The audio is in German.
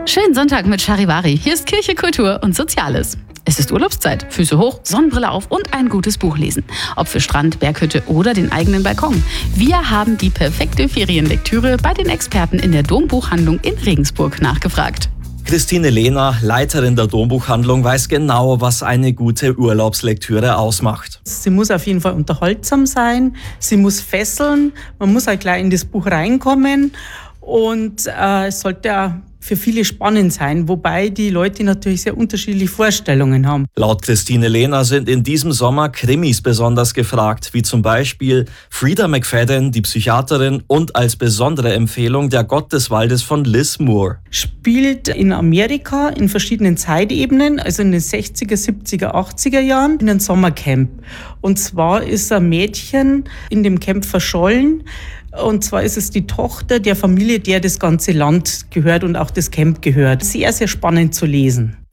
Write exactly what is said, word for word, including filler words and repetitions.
Schönen Sonntag mit Charivari. Hier ist Kirche, Kultur und Soziales. Es ist Urlaubszeit. Füße hoch, Sonnenbrille auf und ein gutes Buch lesen. Ob für Strand, Berghütte oder den eigenen Balkon. Wir haben die perfekte Ferienlektüre bei den Experten in der Dombuchhandlung in Regensburg nachgefragt. Christine Lehner, Leiterin der Dombuchhandlung, weiß genau, was eine gute Urlaubslektüre ausmacht. Sie muss auf jeden Fall unterhaltsam sein, sie muss fesseln, man muss halt gleich in das Buch reinkommen und äh, es sollte auch für viele spannend sein, wobei die Leute natürlich sehr unterschiedliche Vorstellungen haben. Laut Christine Lehner sind in diesem Sommer Krimis besonders gefragt, wie zum Beispiel Frida McFadden, die Psychiaterin, und als besondere Empfehlung Der Gott des Waldes von Liz Moore. Spielt in Amerika in verschiedenen Zeitebenen, also in den sechziger, siebziger, achtziger Jahren, in einem Sommercamp. Und zwar ist ein Mädchen in dem Camp verschollen. Und zwar ist es die Tochter der Familie, der das ganze Land gehört und auch das Camp gehört. Sehr, sehr spannend zu lesen.